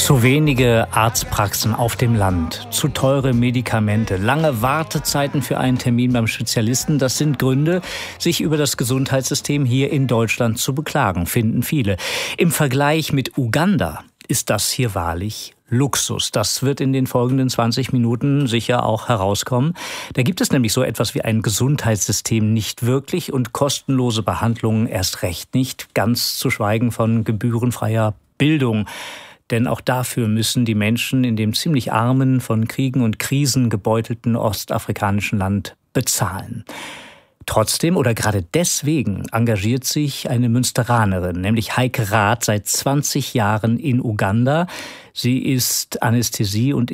Zu wenige Arztpraxen auf dem Land, zu teure Medikamente, lange Wartezeiten für einen Termin beim Spezialisten. Das sind Gründe, sich über das Gesundheitssystem hier in Deutschland zu beklagen, finden viele. Im Vergleich mit Uganda ist das hier wahrlich Luxus. Das wird in den folgenden 20 Minuten sicher auch herauskommen. Da gibt es nämlich so etwas wie ein Gesundheitssystem nicht wirklich und kostenlose Behandlungen erst recht nicht, ganz zu schweigen von gebührenfreier Bildung. Denn auch dafür müssen die Menschen in dem ziemlich armen, von Kriegen und Krisen gebeutelten ostafrikanischen Land bezahlen. Trotzdem oder gerade deswegen engagiert sich eine Münsteranerin, nämlich Heike Rath, seit 20 Jahren in Uganda. Sie ist Anästhesie- und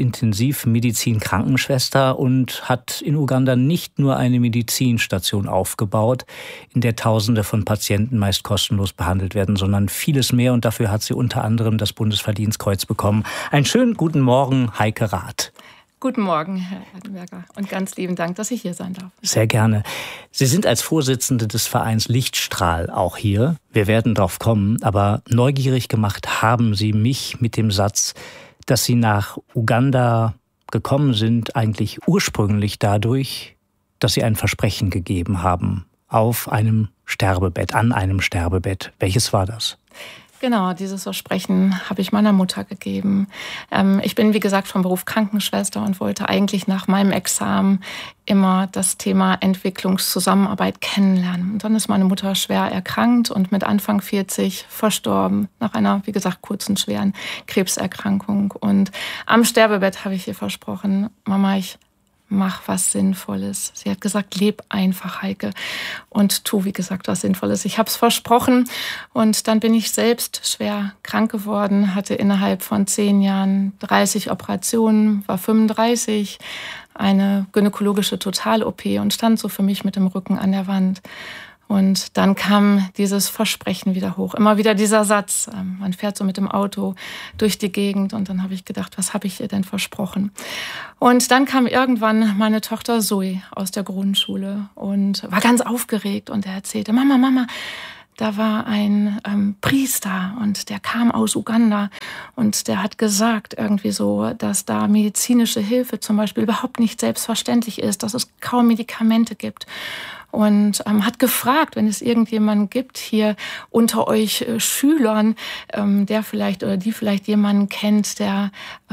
Intensivmedizin-Krankenschwester und hat in Uganda nicht nur eine Medizinstation aufgebaut, in der Tausende von Patienten meist kostenlos behandelt werden, sondern vieles mehr. Und dafür hat sie unter anderem das Bundesverdienstkreuz bekommen. Einen schönen guten Morgen, Heike Rath. Guten Morgen, Herr Erdenberger, und ganz lieben Dank, dass ich hier sein darf. Sehr gerne. Sie sind als Vorsitzende des Vereins Lichtstrahl auch hier. Wir werden drauf kommen, aber neugierig gemacht haben Sie mich mit dem Satz, dass Sie nach Uganda gekommen sind, eigentlich ursprünglich dadurch, dass Sie ein Versprechen gegeben haben auf einem Sterbebett, an einem Sterbebett. Welches war das? Genau, dieses Versprechen habe ich meiner Mutter gegeben. Ich bin, wie gesagt, vom Beruf Krankenschwester und wollte eigentlich nach meinem Examen immer das Thema Entwicklungszusammenarbeit kennenlernen. Und dann ist meine Mutter schwer erkrankt und mit Anfang 40 verstorben, nach einer, wie gesagt, kurzen, schweren Krebserkrankung. Und am Sterbebett habe ich ihr versprochen, Mama, ich mach was Sinnvolles. Sie hat gesagt, leb einfach, Heike, und tu, wie gesagt, was Sinnvolles. Ich habe es versprochen und dann bin ich selbst schwer krank geworden, hatte innerhalb von 10 Jahren 30 Operationen, war 35, eine gynäkologische Total-OP und stand so für mich mit dem Rücken an der Wand. Und dann kam dieses Versprechen wieder hoch. Immer wieder dieser Satz, man fährt so mit dem Auto durch die Gegend. Und dann habe ich gedacht, was habe ich ihr denn versprochen? Und dann kam irgendwann meine Tochter Zoe aus der Grundschule und war ganz aufgeregt. Und er erzählte, Mama, da war ein Priester und der kam aus Uganda und der hat gesagt irgendwie so, dass da medizinische Hilfe zum Beispiel überhaupt nicht selbstverständlich ist, dass es kaum Medikamente gibt. Und hat gefragt, wenn es irgendjemanden gibt hier unter euch Schülern, der vielleicht oder die vielleicht jemanden kennt, der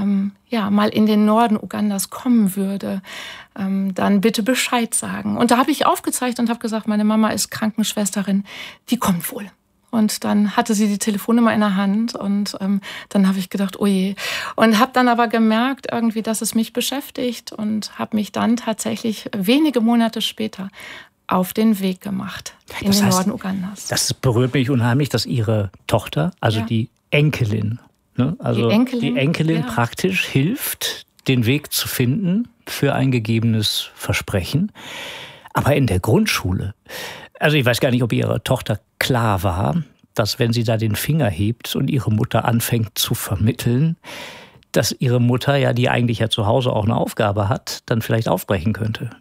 mal in den Norden Ugandas kommen würde, dann bitte Bescheid sagen. Und da habe ich aufgezeigt und habe gesagt, meine Mama ist Krankenschwesterin, die kommt wohl. Und dann hatte sie die Telefonnummer in der Hand und dann habe ich gedacht, oh je. Und habe dann aber gemerkt irgendwie, dass es mich beschäftigt und habe mich dann tatsächlich wenige Monate später auf den Weg gemacht in den Norden Ugandas. Das berührt mich unheimlich, dass Ihre Tochter, also die Enkelin, also die Enkelin praktisch hilft, den Weg zu finden für ein gegebenes Versprechen. Aber in der Grundschule, also ich weiß gar nicht, ob Ihrer Tochter klar war, dass wenn sie da den Finger hebt und ihre Mutter anfängt zu vermitteln, dass ihre Mutter, ja, die eigentlich ja zu Hause auch eine Aufgabe hat, dann vielleicht aufbrechen könnte.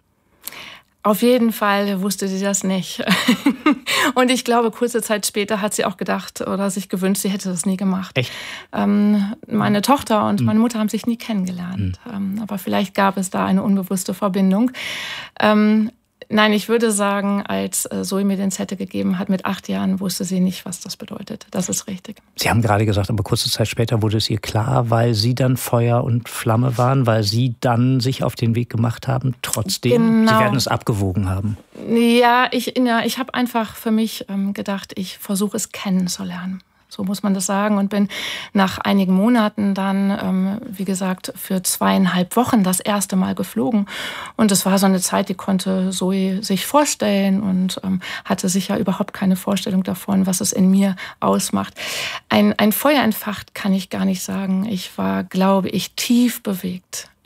Auf jeden Fall wusste sie das nicht. Und ich glaube, kurze Zeit später hat sie auch gedacht oder sich gewünscht, sie hätte das nie gemacht. Echt? Meine Tochter und meine Mutter haben sich nie kennengelernt. Aber vielleicht gab es da eine unbewusste Verbindung. Nein, ich würde sagen, als Zoe mir den Zettel gegeben hat, mit 8 Jahren wusste sie nicht, was das bedeutet. Das ist richtig. Sie haben gerade gesagt, aber kurze Zeit später wurde es ihr klar, weil Sie dann Feuer und Flamme waren, weil Sie dann sich auf den Weg gemacht haben, trotzdem. Genau. Sie werden es abgewogen haben. Ja, ich habe einfach für mich gedacht, ich versuche es kennenzulernen. So muss man das sagen. Und bin nach einigen Monaten dann, wie gesagt, für 2,5 Wochen das erste Mal geflogen. Und es war so eine Zeit, die konnte Zoe sich vorstellen und hatte sicher überhaupt keine Vorstellung davon, was es in mir ausmacht. Ein Feuer entfacht kann ich gar nicht sagen. Ich war, glaube ich, tief bewegt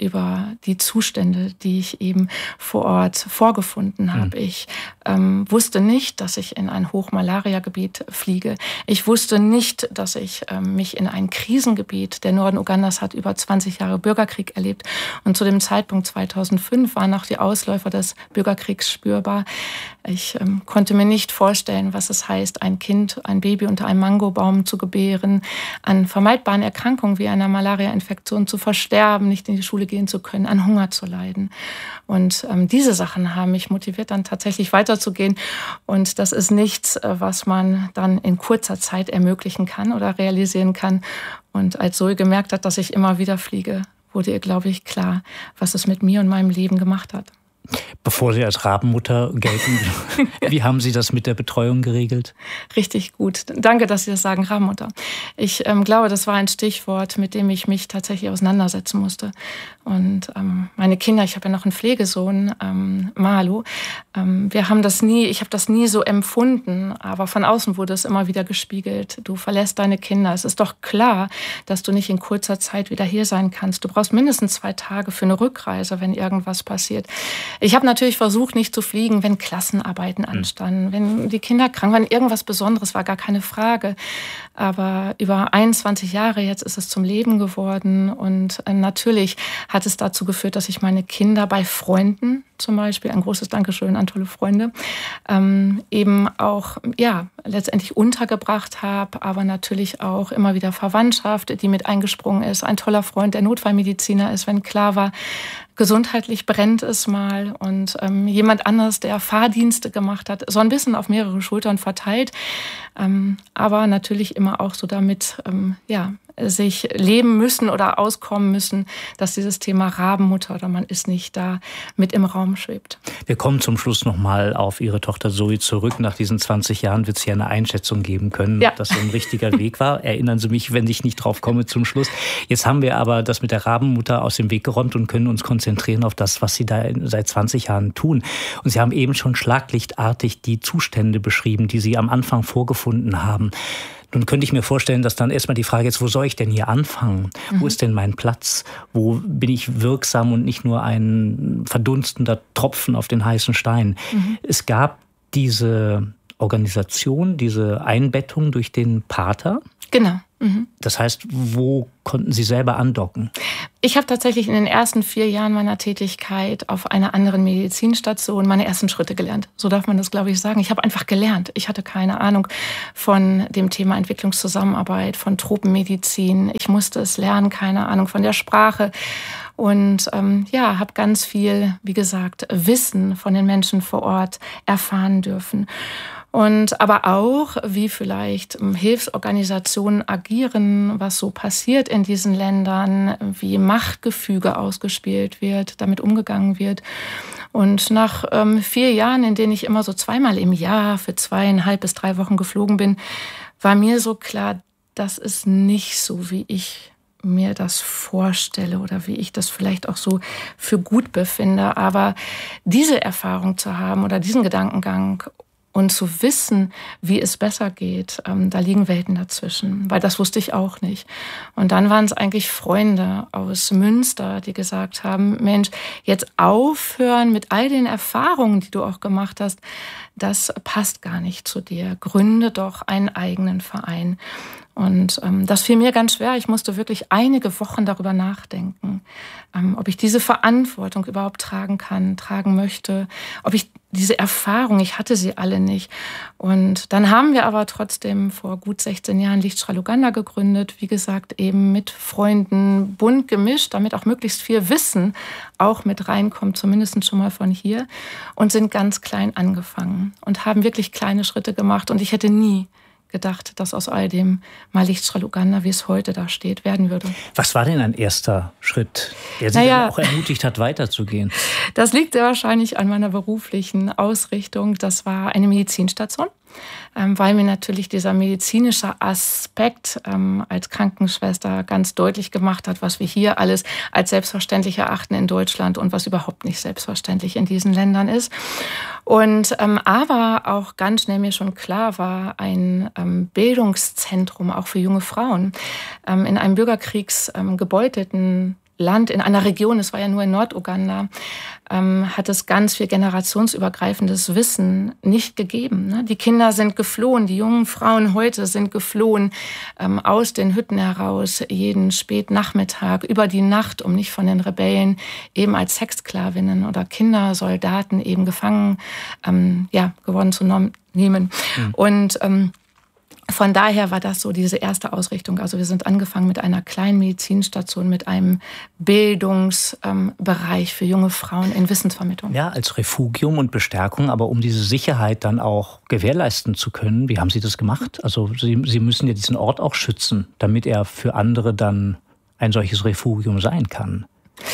über die Zustände, die ich eben vor Ort vorgefunden habe. Ich wusste nicht, dass ich in ein Hochmalaria-Gebiet fliege. Ich wusste nicht, dass ich mich in ein Krisengebiet, der Norden Ugandas hat über 20 Jahre Bürgerkrieg erlebt. Und zu dem Zeitpunkt 2005 waren auch die Ausläufer des Bürgerkriegs spürbar. Ich konnte mir nicht vorstellen, was es heißt, ein Kind, ein Baby unter einem Mangobaum zu gebären, an vermeidbaren Erkrankungen wie einer Malaria-Infektion zu versterben, nicht in die Schule gehen zu können, an Hunger zu leiden. Und diese Sachen haben mich motiviert, dann tatsächlich weiterzugehen. Und das ist nichts, was man dann in kurzer Zeit ermöglichen kann oder realisieren kann. Und als Zoe gemerkt hat, dass ich immer wieder fliege, wurde ihr, glaube ich, klar, was es mit mir und meinem Leben gemacht hat. Bevor Sie als Rabenmutter gelten, wie haben Sie das mit der Betreuung geregelt? Richtig gut. Danke, dass Sie das sagen, Rabenmutter. Ich glaube, das war ein Stichwort, mit dem ich mich tatsächlich auseinandersetzen musste. Und meine Kinder, ich habe ja noch einen Pflegesohn, Malu, ich habe das nie so empfunden, aber von außen wurde es immer wieder gespiegelt. Du verlässt deine Kinder. Es ist doch klar, dass du nicht in kurzer Zeit wieder hier sein kannst. Du brauchst mindestens 2 Tage für eine Rückreise, wenn irgendwas passiert. Ich habe natürlich versucht, nicht zu fliegen, wenn Klassenarbeiten anstanden, wenn die Kinder krank waren, irgendwas Besonderes war, gar keine Frage. Aber über 21 Jahre jetzt ist es zum Leben geworden und natürlich hat es dazu geführt, dass ich meine Kinder bei Freunden zum Beispiel, ein großes Dankeschön an tolle Freunde, eben auch letztendlich untergebracht habe, aber natürlich auch immer wieder Verwandtschaft, die mit eingesprungen ist. Ein toller Freund, der Notfallmediziner ist, wenn klar war, gesundheitlich brennt es mal und jemand anderes, der Fahrdienste gemacht hat, so ein bisschen auf mehrere Schultern verteilt, aber natürlich immer auch so damit, sich leben müssen oder auskommen müssen, dass dieses Thema Rabenmutter oder man ist nicht da mit im Raum schwebt. Wir kommen zum Schluss nochmal auf Ihre Tochter Zoe zurück. Nach diesen 20 Jahren wird es ja eine Einschätzung geben können, ob das so ein richtiger Weg war. Erinnern Sie mich, wenn ich nicht drauf komme zum Schluss. Jetzt haben wir aber das mit der Rabenmutter aus dem Weg geräumt und können uns konzentrieren auf das, was Sie da seit 20 Jahren tun. Und Sie haben eben schon schlaglichtartig die Zustände beschrieben, die Sie am Anfang vorgefunden haben. Nun könnte ich mir vorstellen, dass dann erstmal die Frage ist, wo soll ich denn hier anfangen? Wo ist denn mein Platz? Wo bin ich wirksam und nicht nur ein verdunstender Tropfen auf den heißen Stein? Es gab diese Organisation, diese Einbettung durch den Pater. Genau. Das heißt, wo konnten Sie selber andocken? Ich habe tatsächlich in den ersten 4 Jahren meiner Tätigkeit auf einer anderen Medizinstation meine ersten Schritte gelernt. So darf man das, glaube ich, sagen. Ich habe einfach gelernt. Ich hatte keine Ahnung von dem Thema Entwicklungszusammenarbeit, von Tropenmedizin. Ich musste es lernen, keine Ahnung von der Sprache. Und habe ganz viel, wie gesagt, Wissen von den Menschen vor Ort erfahren dürfen. Und aber auch, wie vielleicht Hilfsorganisationen agieren, was so passiert in diesen Ländern, wie Machtgefüge ausgespielt wird, damit umgegangen wird. Und nach 4 Jahren, in denen ich immer so 2-mal im Jahr für 2,5 bis 3 Wochen geflogen bin, war mir so klar, das ist nicht so, wie ich mir das vorstelle oder wie ich das vielleicht auch so für gut befinde. Aber diese Erfahrung zu haben oder diesen Gedankengang und zu wissen, wie es besser geht, da liegen Welten dazwischen, weil das wusste ich auch nicht. Und dann waren es eigentlich Freunde aus Münster, die gesagt haben, Mensch, jetzt aufhören mit all den Erfahrungen, die du auch gemacht hast, das passt gar nicht zu dir. Gründe doch einen eigenen Verein. Und das fiel mir ganz schwer. Ich musste wirklich einige Wochen darüber nachdenken, ob ich diese Verantwortung überhaupt tragen kann, tragen möchte, ob ich diese Erfahrung, ich hatte sie alle nicht. Und dann haben wir aber trotzdem vor gut 16 Jahren Lichtstrahl Uganda gegründet, wie gesagt, eben mit Freunden bunt gemischt, damit auch möglichst viel Wissen auch mit reinkommt, zumindest schon mal von hier, und sind ganz klein angefangen und haben wirklich kleine Schritte gemacht. Und ich hätte nie gedacht, dass aus all dem mal Lichtstrahl Uganda, wie es heute da steht, werden würde. Was war denn ein erster Schritt, der Sie dann auch ermutigt hat, weiterzugehen? Das liegt sehr wahrscheinlich an meiner beruflichen Ausrichtung. Das war eine Medizinstation, weil mir natürlich dieser medizinische Aspekt als Krankenschwester ganz deutlich gemacht hat, was wir hier alles als selbstverständlich erachten in Deutschland und was überhaupt nicht selbstverständlich in diesen Ländern ist. Und aber auch ganz schnell mir schon klar war, ein Bildungszentrum auch für junge Frauen in einem bürgerkriegsgebeutelten Land, in einer Region, es war ja nur in Norduganda, hat es ganz viel generationsübergreifendes Wissen nicht gegeben. Ne? Die Kinder sind geflohen, die jungen Frauen heute sind geflohen aus den Hütten heraus, jeden Spätnachmittag, über die Nacht, um nicht von den Rebellen eben als Sexsklavinnen oder Kindersoldaten eben gefangen geworden zu nehmen. Und von daher war das so diese erste Ausrichtung. Also wir sind angefangen mit einer kleinen Medizinstation, mit einem Bildungsbereich für junge Frauen in Wissensvermittlung. Ja, als Refugium und Bestärkung, aber um diese Sicherheit dann auch gewährleisten zu können, wie haben Sie das gemacht? Also Sie müssen ja diesen Ort auch schützen, damit er für andere dann ein solches Refugium sein kann.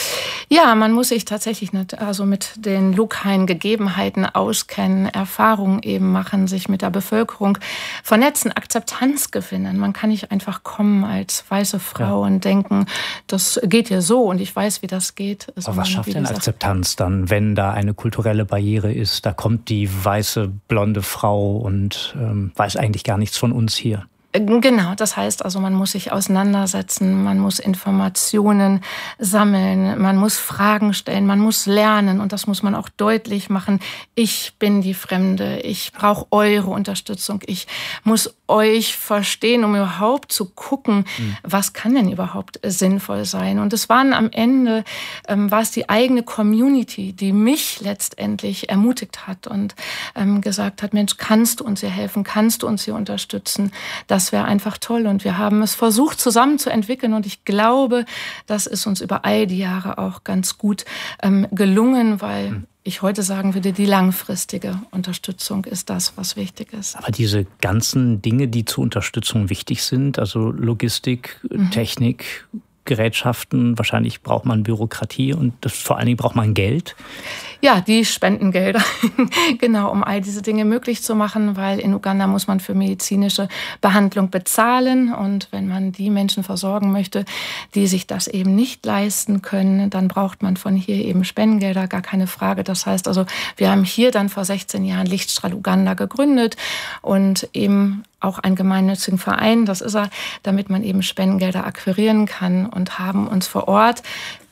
Ja, man muss sich tatsächlich mit den lokalen Gegebenheiten auskennen, Erfahrungen eben machen, sich mit der Bevölkerung vernetzen, Akzeptanz gewinnen. Man kann nicht einfach kommen als weiße Frau und denken, das geht hier so und ich weiß, wie das geht. Aber was schafft denn Akzeptanz dann, wenn da eine kulturelle Barriere ist? Da kommt die weiße, blonde Frau und weiß eigentlich gar nichts von uns hier. Genau, das heißt also, man muss sich auseinandersetzen, man muss Informationen sammeln, man muss Fragen stellen, man muss lernen und das muss man auch deutlich machen. Ich bin die Fremde, ich brauche eure Unterstützung, ich muss euch verstehen, um überhaupt zu gucken, was kann denn überhaupt sinnvoll sein. Und es waren am Ende, war es die eigene Community, die mich letztendlich ermutigt hat und gesagt hat, Mensch, kannst du uns hier helfen, kannst du uns hier unterstützen? Das wäre einfach toll. Und wir haben es versucht, zusammen zu entwickeln. Und ich glaube, das ist uns über all die Jahre auch ganz gut gelungen, weil ich heute sagen würde, die langfristige Unterstützung ist das, was wichtig ist. Aber diese ganzen Dinge, die zur Unterstützung wichtig sind, also Logistik, Technik, Gerätschaften, wahrscheinlich braucht man Bürokratie und vor allen Dingen braucht man Geld. Ja, die Spendengelder, genau, um all diese Dinge möglich zu machen, weil in Uganda muss man für medizinische Behandlung bezahlen und wenn man die Menschen versorgen möchte, die sich das eben nicht leisten können, dann braucht man von hier eben Spendengelder, gar keine Frage. Das heißt also, wir haben hier dann vor 16 Jahren Lichtstrahl Uganda gegründet und eben auch einen gemeinnützigen Verein, das ist er, damit man eben Spendengelder akquirieren kann und haben uns vor Ort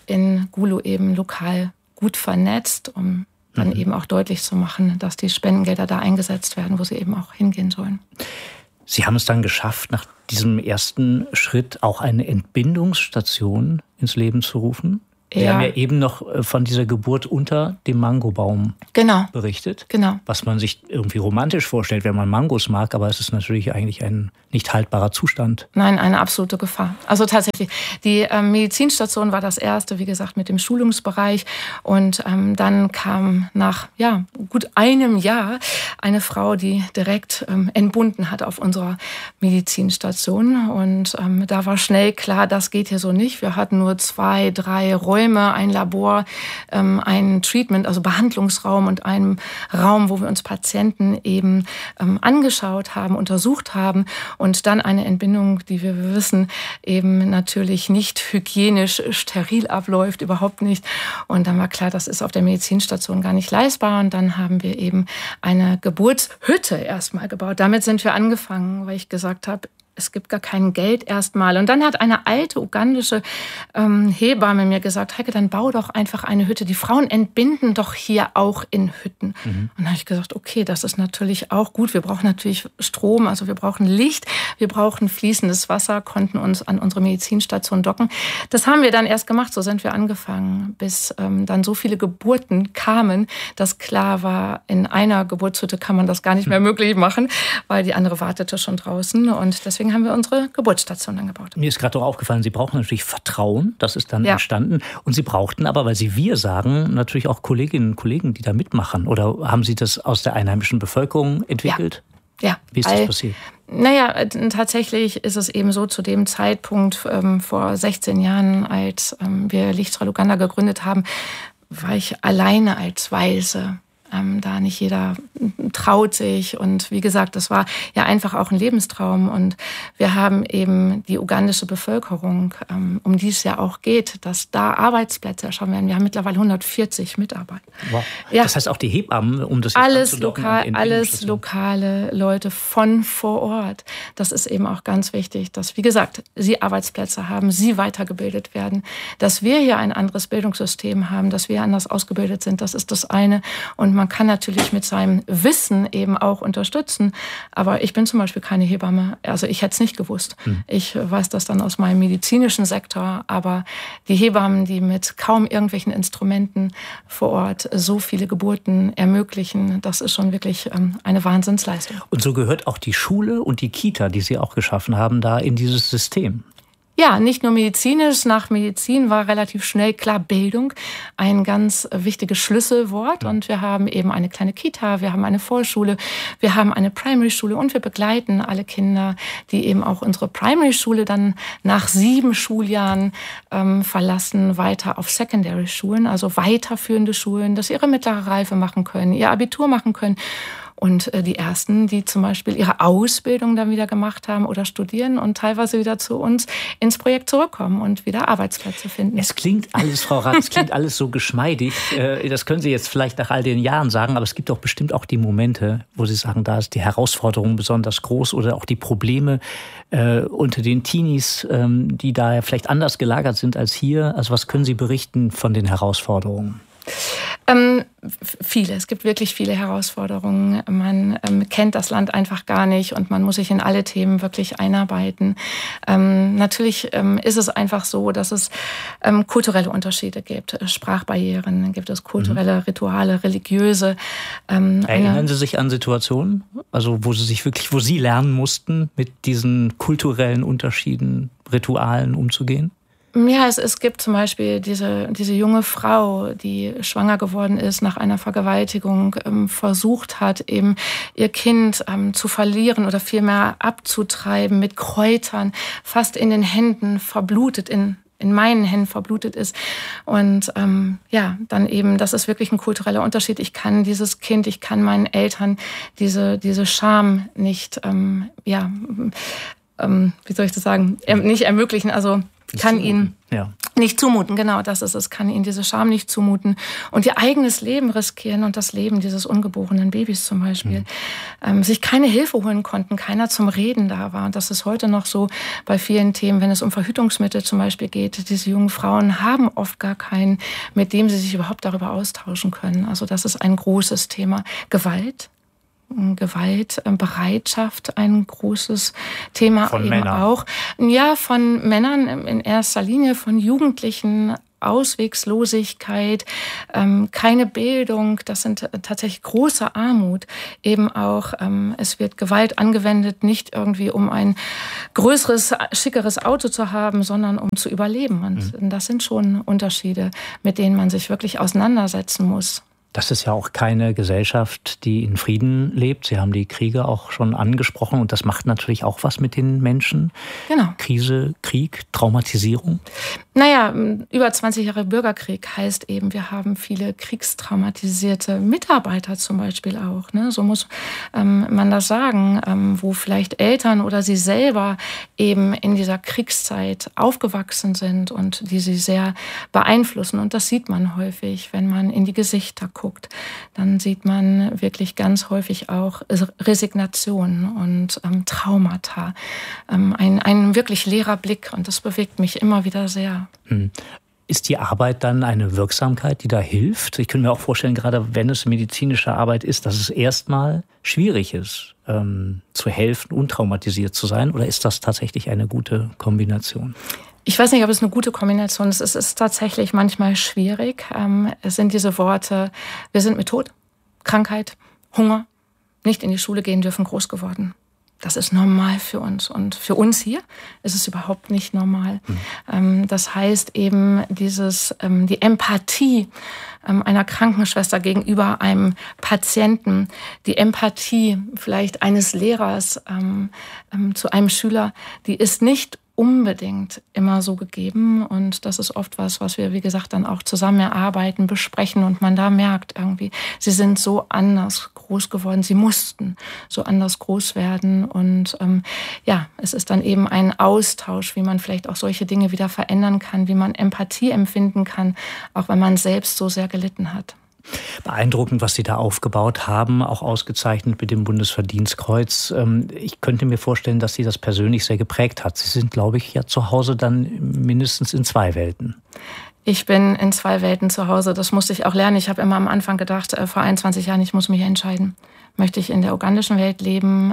in Gulu eben lokal gut vernetzt, um dann eben auch deutlich zu machen, dass die Spendengelder da eingesetzt werden, wo sie eben auch hingehen sollen. Sie haben es dann geschafft, nach diesem ersten Schritt auch eine Entbindungsstation ins Leben zu rufen? Wir haben ja eben noch von dieser Geburt unter dem Mangobaum berichtet. Genau. Was man sich irgendwie romantisch vorstellt, wenn man Mangos mag, aber es ist natürlich eigentlich ein nicht haltbarer Zustand. Nein, eine absolute Gefahr. Also tatsächlich, die Medizinstation war das erste, wie gesagt, mit dem Schulungsbereich. Und dann kam nach gut einem Jahr eine Frau, die direkt entbunden hat auf unserer Medizinstation. Und da war schnell klar, das geht hier so nicht. Wir hatten nur 2, 3 Räume, ein Labor, ein Treatment, also Behandlungsraum und einen Raum, wo wir uns Patienten eben angeschaut haben, untersucht haben und dann eine Entbindung, die wir wissen, eben natürlich nicht hygienisch steril abläuft, überhaupt nicht. Und dann war klar, das ist auf der Medizinstation gar nicht leistbar und dann haben wir eben eine Geburtshütte erstmal gebaut. Damit sind wir angefangen, weil ich gesagt habe, es gibt gar kein Geld erstmal. Und dann hat eine alte ugandische Hebamme mir gesagt, Heike, dann bau doch einfach eine Hütte. Die Frauen entbinden doch hier auch in Hütten. Und dann habe ich gesagt, okay, das ist natürlich auch gut. Wir brauchen natürlich Strom, also wir brauchen Licht, wir brauchen fließendes Wasser, konnten uns an unsere Medizinstation docken. Das haben wir dann erst gemacht, so sind wir angefangen, bis dann so viele Geburten kamen, dass klar war, in einer Geburtshütte kann man das gar nicht mehr möglich machen, weil die andere wartete schon draußen. Und deswegen haben wir unsere Geburtsstation dann gebaut. Mir ist gerade doch aufgefallen, Sie brauchen natürlich Vertrauen, das ist dann entstanden. Und Sie brauchten aber, weil Sie wir sagen, natürlich auch Kolleginnen und Kollegen, die da mitmachen. Oder haben Sie das aus der einheimischen Bevölkerung entwickelt? Ja. Wie ist das passiert? Naja, tatsächlich ist es eben so, zu dem Zeitpunkt vor 16 Jahren, als wir Lichtstrahl Uganda gegründet haben, war ich alleine als Waise Da nicht jeder traut sich. Und wie gesagt, das war ja einfach auch ein Lebenstraum. Und wir haben eben die ugandische Bevölkerung, um die es ja auch geht, dass da Arbeitsplätze erschaffen werden. Wir haben mittlerweile 140 Mitarbeiter. Wow. Ja. Das heißt auch die Hebammen, um das jetzt alles lokale Leute von vor Ort. Das ist eben auch ganz wichtig, dass, wie gesagt, sie Arbeitsplätze haben, sie weitergebildet werden, dass wir hier ein anderes Bildungssystem haben, dass wir anders ausgebildet sind. Das ist das eine. Und man kann natürlich mit seinem Wissen eben auch unterstützen. Aber ich bin zum Beispiel keine Hebamme. Also ich hätte es nicht gewusst. Ich weiß das dann aus meinem medizinischen Sektor. Aber die Hebammen, die mit kaum irgendwelchen Instrumenten vor Ort so viele Geburten ermöglichen, das ist schon wirklich eine Wahnsinnsleistung. Und so gehört auch die Schule und die Kita, die Sie auch geschaffen haben, da in dieses System. Ja, nicht nur medizinisch. Nach Medizin war relativ schnell klar Bildung ein ganz wichtiges Schlüsselwort. Und wir haben eben eine kleine Kita, wir haben eine Vorschule, wir haben eine Primary-Schule und wir begleiten alle Kinder, die eben auch unsere Primary-Schule dann nach 7 Schuljahren verlassen, weiter auf Secondary-Schulen, also weiterführende Schulen, dass sie ihre mittlere Reife machen können, ihr Abitur machen können. Und die Ersten, die zum Beispiel ihre Ausbildung dann wieder gemacht haben oder studieren und teilweise wieder zu uns ins Projekt zurückkommen und wieder Arbeitsplätze finden. Es klingt alles, Frau Rath, es klingt alles so geschmeidig. Das können Sie jetzt vielleicht nach all den Jahren sagen, aber es gibt doch bestimmt auch die Momente, wo Sie sagen, da ist die Herausforderung besonders groß oder auch die Probleme unter den Teenies, die da vielleicht anders gelagert sind als hier. Also was können Sie berichten von den Herausforderungen? Viele. Es gibt wirklich viele Herausforderungen. Man kennt das Land einfach gar nicht und man muss sich in alle Themen wirklich einarbeiten. Natürlich ist es einfach so, dass es kulturelle Unterschiede gibt. Sprachbarrieren, gibt es kulturelle Rituale, religiöse. Erinnern Sie sich an Situationen, also wo Sie lernen mussten, mit diesen kulturellen Unterschieden, Ritualen umzugehen? Ja, es gibt zum Beispiel diese junge Frau, die schwanger geworden ist nach einer Vergewaltigung, versucht hat, eben ihr Kind zu verlieren oder vielmehr abzutreiben mit Kräutern, fast in den Händen verblutet, in meinen Händen verblutet ist. Und dann eben, das ist wirklich ein kultureller Unterschied. Ich kann dieses Kind, ich kann meinen Eltern diese Scham nicht, wie soll ich das sagen, nicht ermöglichen, also kann ihnen nicht zumuten, genau, das ist es, kann ihnen diese Scham nicht zumuten und ihr eigenes Leben riskieren und das Leben dieses ungeborenen Babys zum Beispiel. Sich keine Hilfe holen konnten, keiner zum Reden da war. Und das ist heute noch so bei vielen Themen, wenn es um Verhütungsmittel zum Beispiel geht. Diese jungen Frauen haben oft gar keinen, mit dem sie sich überhaupt darüber austauschen können. Also das ist ein großes Thema. Gewaltbereitschaft, ein großes Thema von eben Männern. Auch. Ja, von Männern in erster Linie, von Jugendlichen, Auswegslosigkeit, keine Bildung, das sind tatsächlich große Armut. Eben auch, es wird Gewalt angewendet, nicht irgendwie um ein größeres, schickeres Auto zu haben, sondern um zu überleben. Und das sind schon Unterschiede, mit denen man sich wirklich auseinandersetzen muss. Das ist ja auch keine Gesellschaft, die in Frieden lebt. Sie haben die Kriege auch schon angesprochen und das macht natürlich auch was mit den Menschen. Genau. Krise, Krieg, Traumatisierung. Naja, über 20 Jahre Bürgerkrieg heißt eben, wir haben viele kriegstraumatisierte Mitarbeiter zum Beispiel auch. Ne? So muss man das sagen, wo vielleicht Eltern oder sie selber eben in dieser Kriegszeit aufgewachsen sind und die sie sehr beeinflussen. Und das sieht man häufig, wenn man in die Gesichter guckt. Dann sieht man wirklich ganz häufig auch Resignation und Traumata. Ein wirklich leerer Blick und das bewegt mich immer wieder sehr. Ist die Arbeit dann eine Wirksamkeit, die da hilft? Ich könnte mir auch vorstellen, gerade wenn es medizinische Arbeit ist, dass es erstmal schwierig ist, zu helfen, untraumatisiert zu sein. Oder ist das tatsächlich eine gute Kombination? Ich weiß nicht, ob es eine gute Kombination ist. Es ist tatsächlich manchmal schwierig. Es sind diese Worte, wir sind mit Tod, Krankheit, Hunger, nicht in die Schule gehen dürfen, groß geworden. das ist normal für uns. Und für uns hier ist es überhaupt nicht normal. Das heißt eben die Empathie einer Krankenschwester gegenüber einem Patienten, die Empathie vielleicht eines Lehrers zu einem Schüler, die ist nicht unbedingt immer so gegeben. Und das ist oft was wir, wie gesagt, dann auch zusammen erarbeiten, besprechen. Und man da merkt irgendwie, sie sind so anders groß geworden. Sie mussten so anders groß werden. Und es ist dann eben ein Austausch, wie man vielleicht auch solche Dinge wieder verändern kann, wie man Empathie empfinden kann, auch wenn man selbst so sehr gelitten hat. Beeindruckend, was Sie da aufgebaut haben, auch ausgezeichnet mit dem Bundesverdienstkreuz. Ich könnte mir vorstellen, dass Sie das persönlich sehr geprägt hat. Sie sind, glaube ich, ja zu Hause dann mindestens in 2 Welten. Ich bin in 2 Welten zu Hause. Das musste ich auch lernen. Ich habe immer am Anfang gedacht, vor 21 Jahren, ich muss mich entscheiden. Möchte ich in der ugandischen Welt leben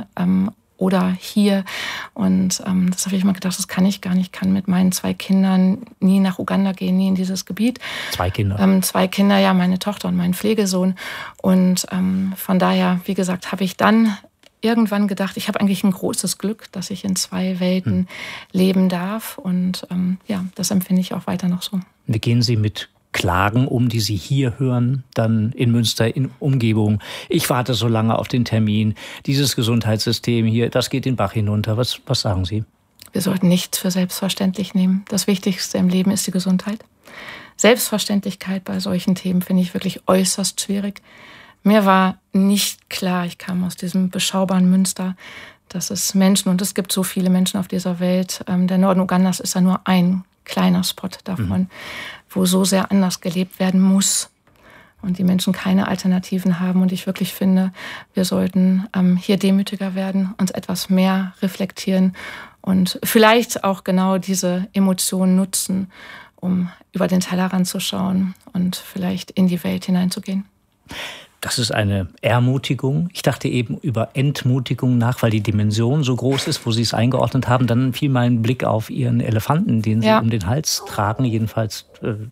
oder hier? Und das habe ich immer gedacht, das kann ich gar nicht. Ich kann mit meinen 2 Kindern nie nach Uganda gehen, nie in dieses Gebiet. 2 Kinder? 2 Kinder, ja, meine Tochter und mein Pflegesohn. Und von daher, wie gesagt, habe ich dann irgendwann gedacht, ich habe eigentlich ein großes Glück, dass ich in 2 Welten leben darf. Und das empfinde ich auch weiter noch so. Wie gehen Sie mit Klagen um, die Sie hier hören, dann in Münster, in Umgebung? Ich warte so lange auf den Termin. Dieses Gesundheitssystem hier, das geht den Bach hinunter. Was sagen Sie? Wir sollten nichts für selbstverständlich nehmen. Das Wichtigste im Leben ist die Gesundheit. Selbstverständlichkeit bei solchen Themen finde ich wirklich äußerst schwierig. Mir war nicht klar, ich kam aus diesem beschaubaren Münster, dass es Menschen, und es gibt so viele Menschen auf dieser Welt, der Norden Ugandas ist ja nur ein kleiner Spot davon, wo so sehr anders gelebt werden muss und die Menschen keine Alternativen haben. Und ich wirklich finde, wir sollten hier demütiger werden, uns etwas mehr reflektieren und vielleicht auch genau diese Emotionen nutzen, um über den Tellerrand zu schauen und vielleicht in die Welt hineinzugehen. Das ist eine Ermutigung. Ich dachte eben über Entmutigung nach, weil die Dimension so groß ist, wo Sie es eingeordnet haben. Dann fiel mein Blick auf Ihren Elefanten, den Sie um den Hals tragen, jedenfalls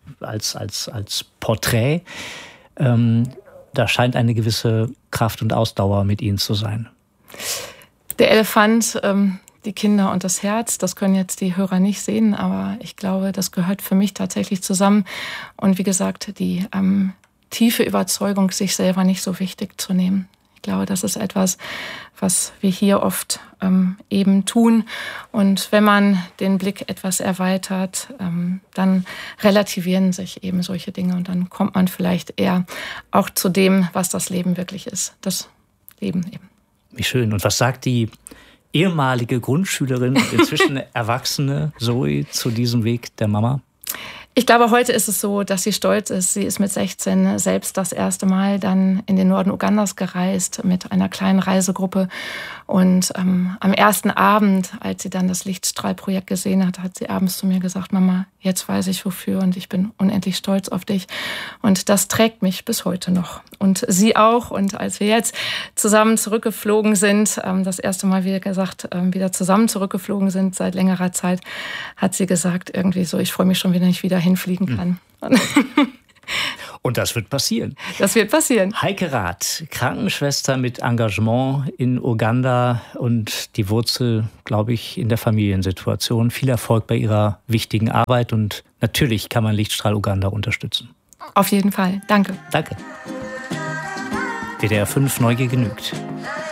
als Porträt. Da scheint eine gewisse Kraft und Ausdauer mit Ihnen zu sein. Der Elefant, die Kinder und das Herz, das können jetzt die Hörer nicht sehen, aber ich glaube, das gehört für mich tatsächlich zusammen. Und wie gesagt, die tiefe Überzeugung, sich selber nicht so wichtig zu nehmen. Ich glaube, das ist etwas, was wir hier oft eben tun. Und wenn man den Blick etwas erweitert, dann relativieren sich eben solche Dinge und dann kommt man vielleicht eher auch zu dem, was das Leben wirklich ist. Das Leben eben. Wie schön. Und was sagt die ehemalige Grundschülerin, inzwischen Erwachsene Zoe, zu diesem Weg der Mama? Ich glaube, heute ist es so, dass sie stolz ist. Sie ist mit 16 selbst das erste Mal dann in den Norden Ugandas gereist mit einer kleinen Reisegruppe. Und am ersten Abend, als sie dann das Lichtstrahlprojekt gesehen hat, hat sie abends zu mir gesagt, Mama, jetzt weiß ich wofür und ich bin unendlich stolz auf dich. Und das trägt mich bis heute noch. Und sie auch. Und als wir jetzt zusammen zurückgeflogen sind, das erste Mal, wie gesagt, wieder zusammen zurückgeflogen sind seit längerer Zeit, hat sie gesagt, irgendwie so, ich freue mich schon, wenn ich wieder hinfliegen kann. Und das wird passieren. Das wird passieren. Heike Rath, Krankenschwester mit Engagement in Uganda und die Wurzel, glaube ich, in der Familiensituation. Viel Erfolg bei Ihrer wichtigen Arbeit und natürlich kann man Lichtstrahl Uganda unterstützen. Auf jeden Fall. Danke. Danke. WDR 5 Neugier genügt.